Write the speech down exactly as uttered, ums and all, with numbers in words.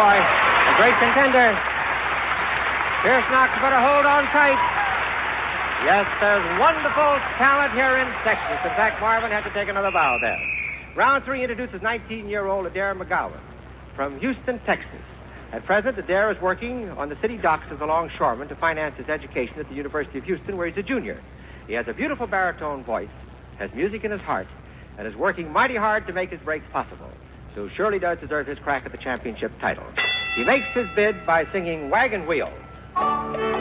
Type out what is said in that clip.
boy. A great contender. Pierce Knox better hold on tight. Yes, there's wonderful talent here in Texas. In fact, Marvin had to take another bow there. Round three introduces nineteen-year-old Adair McGowan from Houston, Texas. At present, Adair is working on the city docks as a longshoreman to finance his education at the University of Houston, where he's a junior. He has a beautiful baritone voice, has music in his heart, and is working mighty hard to make his breaks possible. So surely does deserve his crack at the championship title. He makes his bid by singing Wagon Wheel.